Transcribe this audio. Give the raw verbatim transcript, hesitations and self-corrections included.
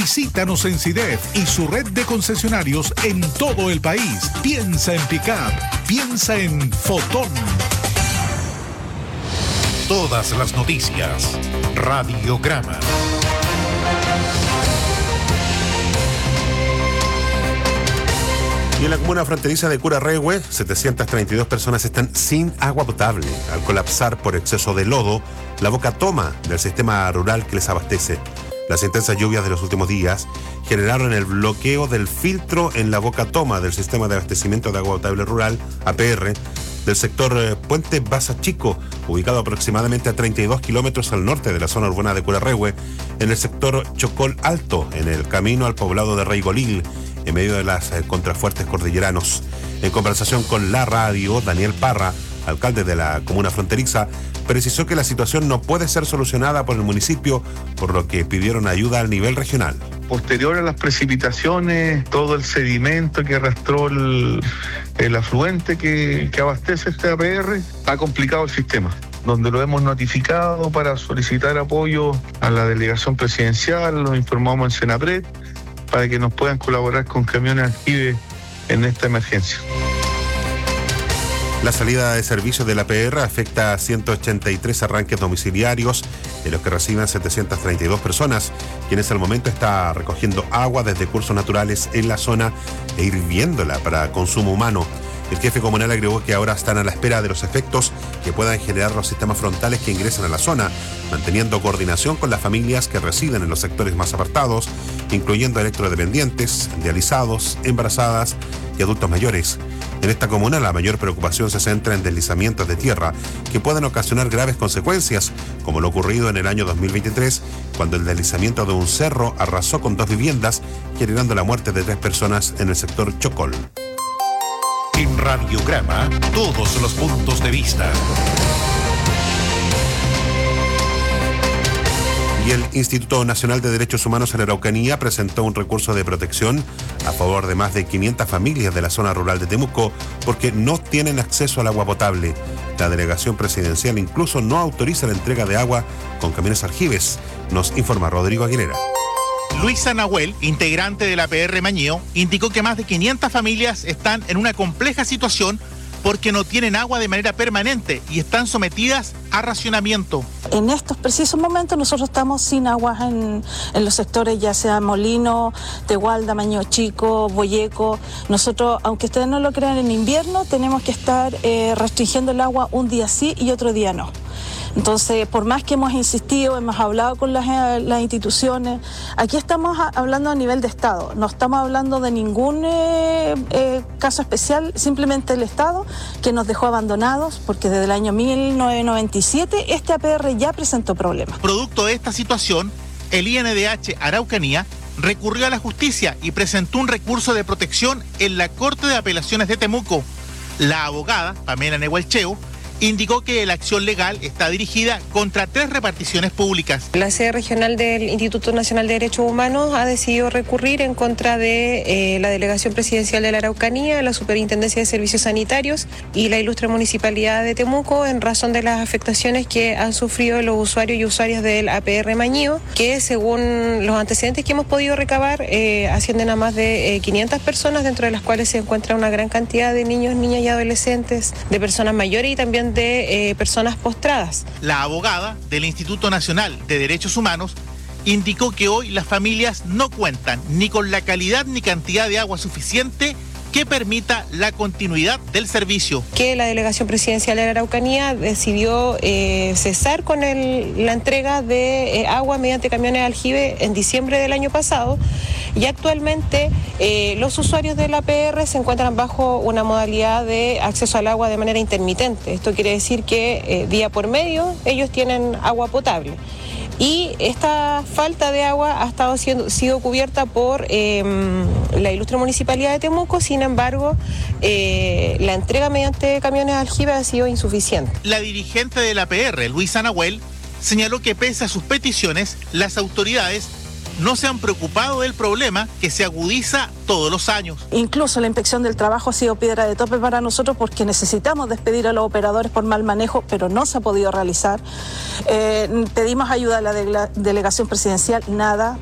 Visítanos en SIDEF y su red de concesionarios en todo el país. Piensa en Pickup, piensa en Fotón. Todas las noticias, Radiograma. Y en la comuna fronteriza de Curarrehue, setecientas treinta y dos personas están sin agua potable al colapsar por exceso de lodo la boca toma del sistema rural que les abastece. Las intensas lluvias de los últimos días generaron el bloqueo del filtro en la boca toma del sistema de abastecimiento de agua potable rural, A P R, del sector eh, Puente Baza Chico, ubicado aproximadamente a treinta y dos kilómetros al norte de la zona urbana de Curarrehue, en el sector Chocol Alto, en el camino al poblado de Reygolil, en medio de las eh, contrafuertes cordilleranos. En conversación con la radio, Daniel Parra, alcalde de la comuna fronteriza, precisó que la situación no puede ser solucionada por el municipio, por lo que pidieron ayuda al nivel regional. Posterior a las precipitaciones, todo el sedimento que arrastró el, el afluente que, que abastece este A P R, ha complicado el sistema, donde lo hemos notificado para solicitar apoyo a la delegación presidencial, lo informamos en Senapred, para que nos puedan colaborar con camiones aljibe en esta emergencia. La salida de servicio de la A P R afecta a ciento ochenta y tres arranques domiciliarios, de los que reciben setecientas treinta y dos personas, quienes al momento está recogiendo agua desde cursos naturales en la zona e hirviéndola para consumo humano. El jefe comunal agregó que ahora están a la espera de los efectos que puedan generar los sistemas frontales que ingresan a la zona, manteniendo coordinación con las familias que residen en los sectores más apartados, incluyendo electrodependientes, dializados, embarazadas y adultos mayores. En esta comuna la mayor preocupación se centra en deslizamientos de tierra que pueden ocasionar graves consecuencias, como lo ocurrido en el año dos mil veintitrés, cuando el deslizamiento de un cerro arrasó con dos viviendas, generando la muerte de tres personas en el sector Chocol. En Radiograma, todos los puntos de vista. Y el Instituto Nacional de Derechos Humanos en Araucanía presentó un recurso de protección a favor de más de quinientas familias de la zona rural de Temuco porque no tienen acceso al agua potable. La delegación presidencial incluso no autoriza la entrega de agua con camiones aljibes, nos informa Rodrigo Aguilera. Luisa Nahuel, integrante de la A P R Mañeo, indicó que más de quinientas familias están en una compleja situación porque no tienen agua de manera permanente y están sometidas a racionamiento. En estos precisos momentos nosotros estamos sin agua en, en los sectores, ya sea Molino, Tegualda, Mañeo Chico, Boyeco. Nosotros, aunque ustedes no lo crean, en invierno tenemos que estar eh, restringiendo el agua un día sí y otro día no. Entonces, por más que hemos insistido, hemos hablado con las, las instituciones, aquí estamos a, hablando a nivel de Estado, no estamos hablando de ningún eh, eh, caso especial, simplemente el Estado que nos dejó abandonados, porque desde el año mil novecientos noventa y siete este A P R ya presentó problemas. Producto de esta situación, el I N D H Araucanía recurrió a la justicia y presentó un recurso de protección en la Corte de Apelaciones de Temuco. La abogada, Pamela Nehualcheo, indicó que la acción legal está dirigida contra tres reparticiones públicas. La sede regional del Instituto Nacional de Derechos Humanos ha decidido recurrir en contra de eh, la Delegación Presidencial de la Araucanía, la Superintendencia de Servicios Sanitarios y la Ilustre Municipalidad de Temuco en razón de las afectaciones que han sufrido los usuarios y usuarias del A P R Mañeo, que según los antecedentes que hemos podido recabar eh, ascienden a más de eh, quinientas personas, dentro de las cuales se encuentra una gran cantidad de niños, niñas y adolescentes, de personas mayores y también de eh, personas postradas. La abogada del Instituto Nacional de Derechos Humanos indicó que hoy las familias no cuentan ni con la calidad ni cantidad de agua suficiente que permita la continuidad del servicio. Que la Delegación Presidencial de la Araucanía decidió eh, cesar con el, la entrega de eh, agua mediante camiones aljibe en diciembre del año pasado, y actualmente eh, los usuarios del A P R se encuentran bajo una modalidad de acceso al agua de manera intermitente. Esto quiere decir que eh, día por medio ellos tienen agua potable. Y esta falta de agua ha estado siendo sido cubierta por eh, la Ilustre Municipalidad de Temuco. Sin embargo, eh, la entrega mediante camiones aljibe ha sido insuficiente. La dirigente de la A P R, Luisa Nahuel, señaló que pese a sus peticiones, las autoridades no se han preocupado del problema que se agudiza todos los años. Incluso la inspección del trabajo ha sido piedra de tope para nosotros porque necesitamos despedir a los operadores por mal manejo, pero no se ha podido realizar. Eh, pedimos ayuda a la de- delegación presidencial, nada.